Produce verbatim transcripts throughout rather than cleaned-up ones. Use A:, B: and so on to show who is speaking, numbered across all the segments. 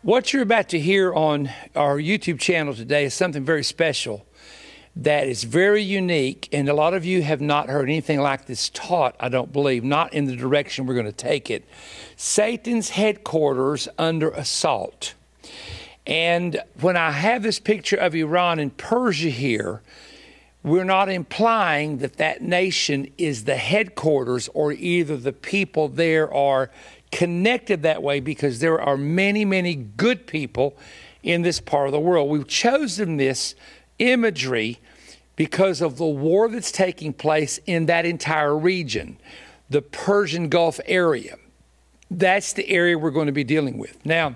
A: What you're about to hear on our YouTube channel today is something very special that is very unique, and a lot of you have not heard anything like this taught, I don't believe, not in the direction we're going to take it. Satan's headquarters under assault. And when I have this picture of Iran and Persia here, we're not implying that that nation is the headquarters or either the people there are connected that way, because there are many, many good people in this part of the world. We've chosen this imagery because of the war that's taking place in that entire region, the Persian Gulf area. That's the area we're going to be dealing with. Now,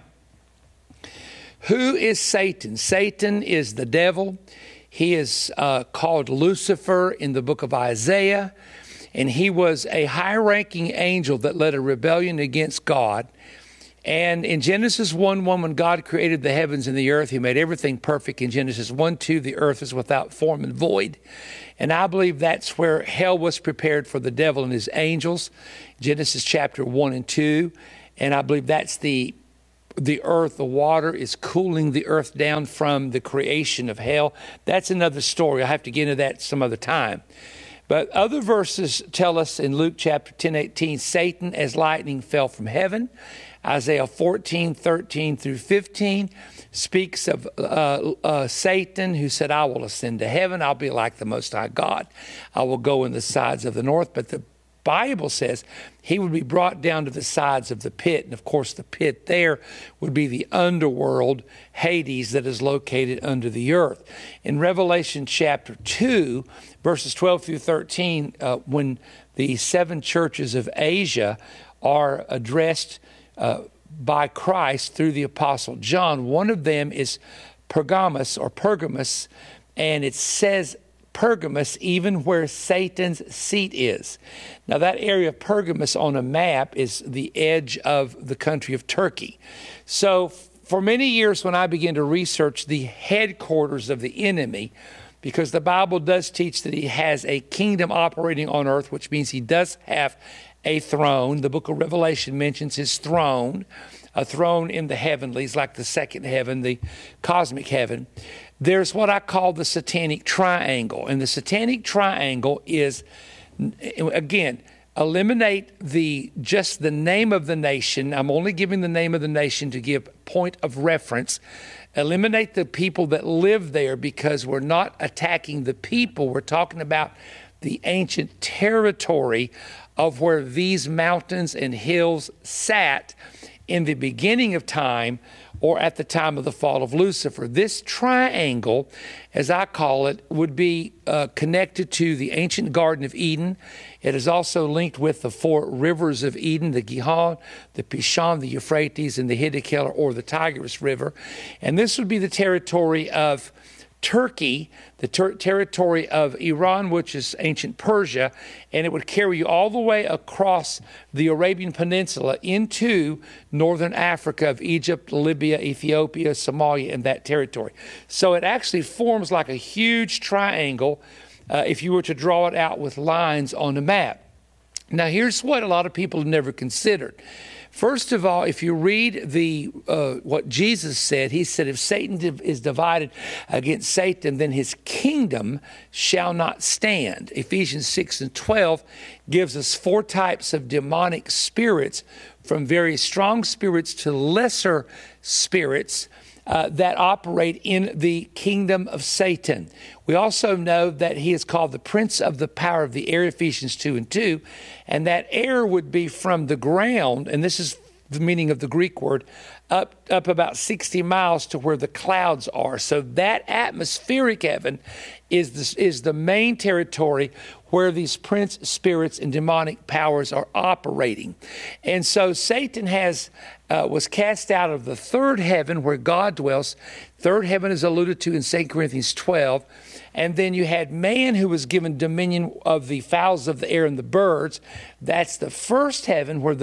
A: who is Satan? Satan is the devil. He is uh, called Lucifer in the book of Isaiah, and he was a high-ranking angel that led a rebellion against God. And in Genesis one one, when God created the heavens and the earth, he made everything perfect. In Genesis one two, the earth is without form and void. And I believe that's where hell was prepared for the devil and his angels, Genesis chapter one and two. And I believe that's the the earth, the water is cooling the earth down from the creation of hell. That's another story. I'll have to get into that some other time. But other verses tell us in Luke chapter ten eighteen, Satan as lightning fell from heaven. Isaiah fourteen thirteen through fifteen speaks of uh, uh, Satan, who said, I will ascend to heaven. I'll be like the Most High God. I will go in the sides of the north. But the Bible says he would be brought down to the sides of the pit. And of course, the pit there would be the underworld, Hades, that is located under the earth. In Revelation chapter two, verses twelve through thirteen, uh, when the seven churches of Asia are addressed uh, by Christ through the Apostle John, one of them is Pergamos or Pergamos, and it says Pergamos, even where Satan's seat is. Now, that area of Pergamos on a map is the edge of the country of Turkey. So for many years, when I began to research the headquarters of the enemy, because the Bible does teach that he has a kingdom operating on earth, which means he does have a throne. The book of Revelation mentions his throne, a throne in the heavenlies, like the second heaven, the cosmic heaven. There's what I call the satanic triangle. And the satanic triangle is, again, eliminate the just the name of the nation. I'm only giving the name of the nation to give point of reference. Eliminate the people that live there, because we're not attacking the people. We're talking about the ancient territory of where these mountains and hills sat in the beginning of time, or at the time of the fall of Lucifer. This triangle, as I call it, would be uh, connected to the ancient Garden of Eden. It is also linked with the four rivers of Eden, the Gihon, the Pishon, the Euphrates, and the Hiddekel, or the Tigris River. And this would be the territory of Turkey, the ter- territory of Iran, which is ancient Persia, and it would carry you all the way across the Arabian Peninsula into northern Africa of Egypt, Libya, Ethiopia, Somalia, and that territory. So it actually forms like a huge triangle uh, if you were to draw it out with lines on a map. Now, here's what a lot of people have never considered. First of all, if you read the uh, what Jesus said, he said, if Satan div- is divided against Satan, then his kingdom shall not stand. Ephesians six and twelve gives us four types of demonic spirits, from very strong spirits to lesser spirits, Uh, that operate in the kingdom of Satan. We also know that he is called the prince of the power of the air, Ephesians two and two, and that air would be from the ground, and this is the meaning of the Greek word, up, up about sixty miles to where the clouds are. So that atmospheric heaven is the, is the main territory where these prince spirits and demonic powers are operating. And so Satan has uh, was cast out of the third heaven where God dwells. Third heaven is alluded to in Second Corinthians twelve. And then you had man, who was given dominion of the fowls of the air and the birds. That's the first heaven, where the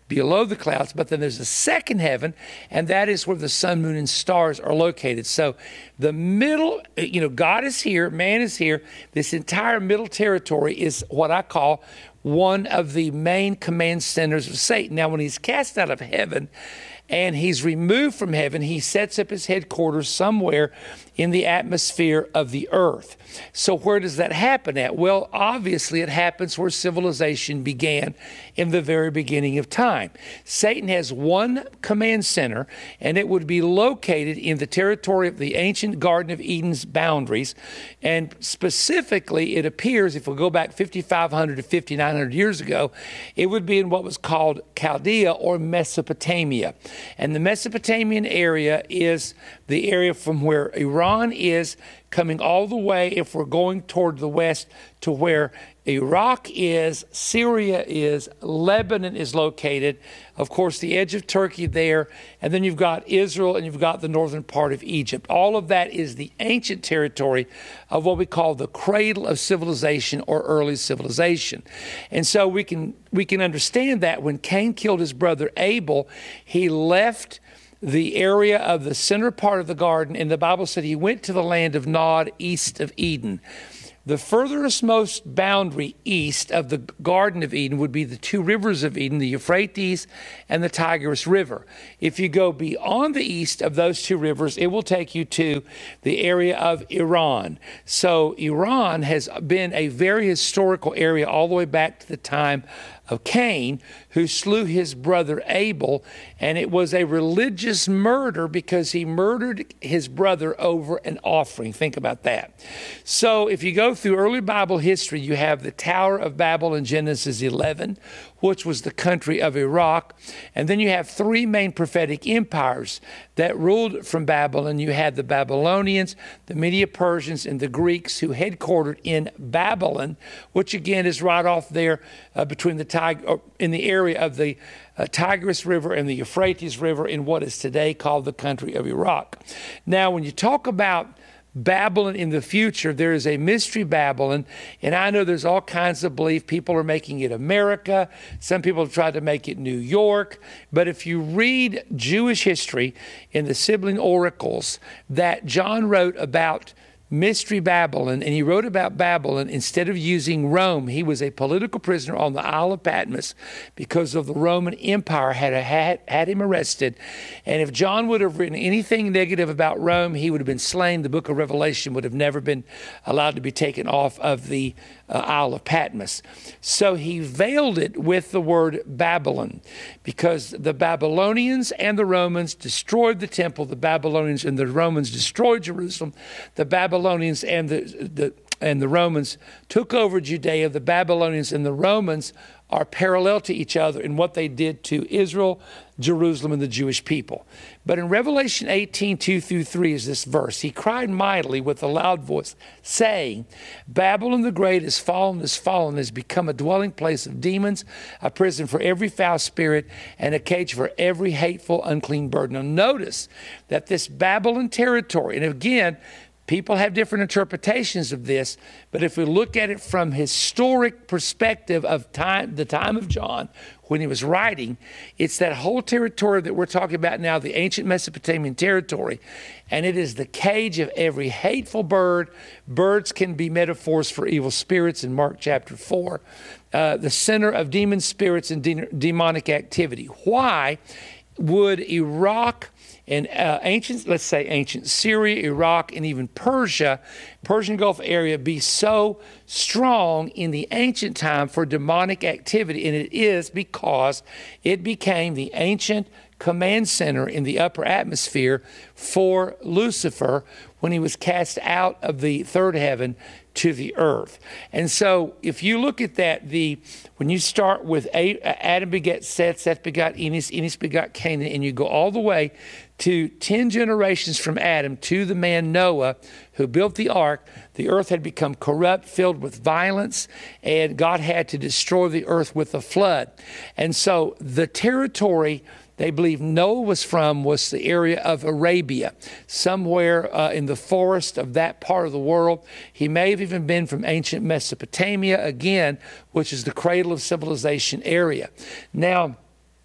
A: below the clouds. But then there's a second heaven, and that is where the sun, moon, and stars are located. So the middle, you know, God is here, man is here. This entire middle territory is what I call one of the main command centers of Satan. Now, when he's cast out of heaven and he's removed from heaven, he sets up his headquarters somewhere in the atmosphere of the earth. So where does that happen at? Well, obviously it happens where civilization began in the very beginning of time. Satan has one command center, and it would be located in the territory of the ancient Garden of Eden's boundaries. And specifically, it appears, if we go back fifty-five hundred to fifty-nine hundred years ago, it would be in what was called Chaldea or Mesopotamia. And the Mesopotamian area is the area from where Iran is, coming all the way, if we're going toward the west, to where Iraq is, Syria is, Lebanon is located, of course, the edge of Turkey there, and then you've got Israel and you've got the northern part of Egypt. All of that is the ancient territory of what we call the cradle of civilization or early civilization. And so we can we can understand that when Cain killed his brother Abel, he left the area of the center part of the garden, and the Bible said he went to the land of Nod, east of Eden. The furthest most boundary east of the Garden of Eden would be the two rivers of Eden, the Euphrates and the Tigris River. If you go beyond the east of those two rivers, it will take you to the area of Iran. So Iran has been a very historical area all the way back to the time of Cain, who slew his brother Abel, and it was a religious murder because he murdered his brother over an offering. Think about that. So if you go through early Bible history, you have the Tower of Babel in Genesis eleven, which was the country of Iraq, and then you have three main prophetic empires that ruled from Babylon. You had the Babylonians, the Medo-Persians, and the Greeks, who headquartered in Babylon, which again is right off there uh, between the Tig- in the area of the uh, Tigris River and the Euphrates River in what is today called the country of Iraq. Now, when you talk about Babylon in the future, there is a mystery Babylon, and I know there's all kinds of belief. People are making it America. Some people have tried to make it New York. But if you read Jewish history in the sibling oracles that John wrote about Mystery Babylon, and he wrote about Babylon, instead of using Rome, he was a political prisoner on the Isle of Patmos because of the Roman Empire had, had, had him arrested. And if John would have written anything negative about Rome, he would have been slain. The book of Revelation would have never been allowed to be taken off of the uh, Isle of Patmos. So he veiled it with the word Babylon, because the Babylonians and the Romans destroyed the temple. The Babylonians and the Romans destroyed Jerusalem. The Babylonians and the, the and the Romans took over Judea. The Babylonians and the Romans are parallel to each other in what they did to Israel, Jerusalem, and the Jewish people. But in Revelation eighteen, two through three is this verse. He cried mightily with a loud voice, saying, Babylon the great is fallen, is fallen, has become a dwelling place of demons, a prison for every foul spirit, and a cage for every hateful, unclean bird. Now notice that this Babylon territory, and again, people have different interpretations of this, but if we look at it from historic perspective of time, the time of John, when he was writing, it's that whole territory that we're talking about now, the ancient Mesopotamian territory, and it is the cage of every hateful bird. Birds can be metaphors for evil spirits in Mark chapter four, uh, the center of demon spirits and de- demonic activity. Why would Iraq and uh, ancient, let's say ancient Syria, Iraq, and even Persia, Persian Gulf area be so strong in the ancient time for demonic activity? And it is because it became the ancient command center in the upper atmosphere for Lucifer when he was cast out of the third heaven to the earth. And so if you look at that, the when you start with Adam begat Seth, Seth begot Enos, Enos begot Canaan, and you go all the way to ten generations from Adam to the man Noah who built the ark, the earth had become corrupt, filled with violence, and God had to destroy the earth with a flood. And so the territory they believe Noah was from was the area of Arabia, somewhere uh, in the forest of that part of the world. He may have even been from ancient Mesopotamia, again, which is the cradle of civilization area. Now,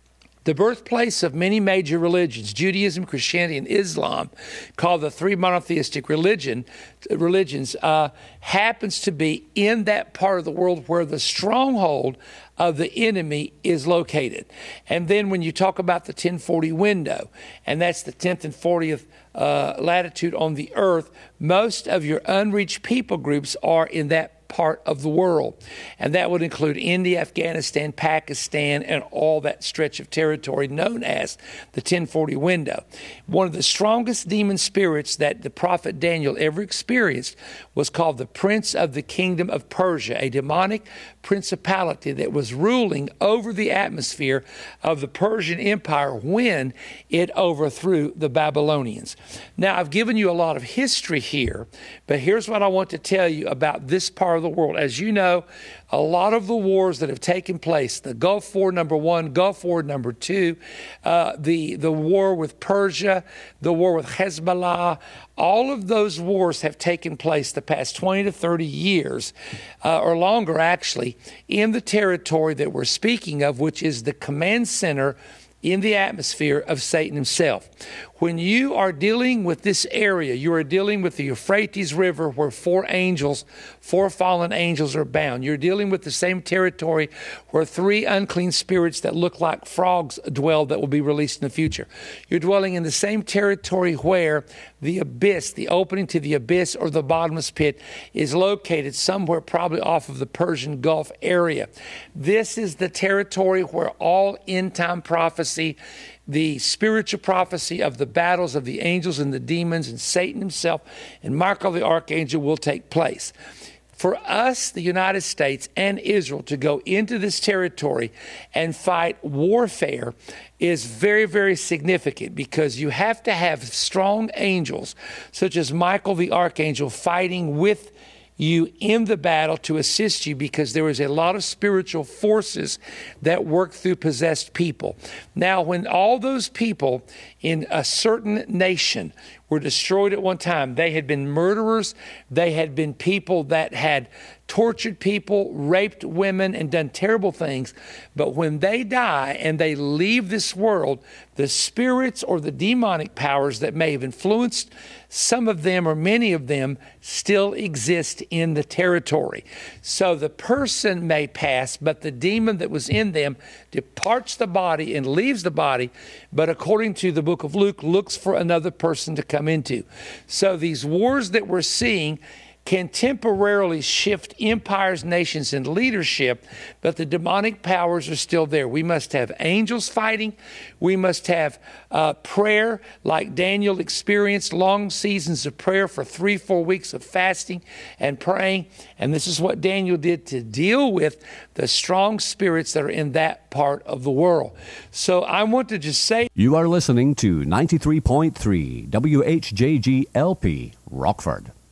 A: The birthplace of many major religions, Judaism, Christianity, and Islam, called the three monotheistic religion, religions, uh, happens to be in that part of the world where the stronghold of the enemy is located. And then when you talk about the ten forty window, and that's the tenth and fortieth uh, latitude on the earth, most of your unreached people groups are in that part of the world. And that would include India, Afghanistan, Pakistan, and all that stretch of territory known as the ten forty window. One of the strongest demon spirits that the prophet Daniel ever experienced was called the Prince of the Kingdom of Persia, a demonic principality that was ruling over the atmosphere of the Persian Empire when it overthrew the Babylonians. Now, I've given you a lot of history here, but here's what I want to tell you about this part of the world. As you know, a lot of the wars that have taken place, the Gulf War number one, Gulf War number two, uh, the, the war with Persia, the war with Hezbollah, all of those wars have taken place the past twenty to thirty years, uh, or longer actually, in the territory that we're speaking of, which is the command center in the atmosphere of Satan himself. When you are dealing with this area, you are dealing with the Euphrates River where four angels, four fallen angels are bound. You're dealing with the same territory where three unclean spirits that look like frogs dwell that will be released in the future. You're dwelling in the same territory where the abyss, the opening to the abyss or the bottomless pit, is located somewhere probably off of the Persian Gulf area. This is the territory where all end-time prophecy, the spiritual prophecy of the battles of the angels and the demons and Satan himself and Michael the archangel will take place. For us, the United States and Israel, to go into this territory and fight warfare is very, very significant because you have to have strong angels such as Michael the archangel fighting with you in the battle to assist you, because there is a lot of spiritual forces that work through possessed people. Now, when all those people in a certain nation were destroyed at one time, they had been murderers, they had been people that had tortured people, raped women, and done terrible things. But when they die and they leave this world, the spirits or the demonic powers that may have influenced some of them or many of them still exist in the territory. So the person may pass, but the demon that was in them departs the body and leaves the body, but according to the book of Luke, looks for another person to come into. So these wars that we're seeing can temporarily shift empires, nations, and leadership, but the demonic powers are still there. We must have angels fighting. We must have uh, prayer like Daniel experienced, long seasons of prayer for three, four weeks of fasting and praying. And this is what Daniel did to deal with the strong spirits that are in that part of the world. So I want to just say...
B: You are listening to ninety-three point three W H J G L P, Rockford.